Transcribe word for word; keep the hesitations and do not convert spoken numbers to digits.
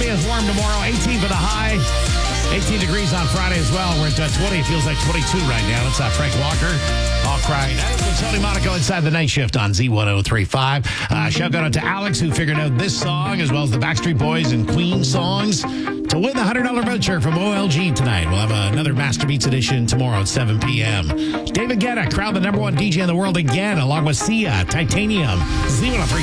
be as warm tomorrow. eighteen for the high. eighteen degrees on Friday as well. We're at uh, twenty. It feels like twenty-two right now. It's uh, Frank Walker. All crying. With Tony Monaco inside the night shift on Z one oh three point five. Uh, shout out to Alex, who figured out this song as well as the Backstreet Boys and Queen songs to win the one hundred dollars voucher from O L G tonight. We'll have another Master Beats edition tomorrow at seven p.m. David Guetta, crowd the number one D J in the world again, along with Sia, Titanium, Z one oh three.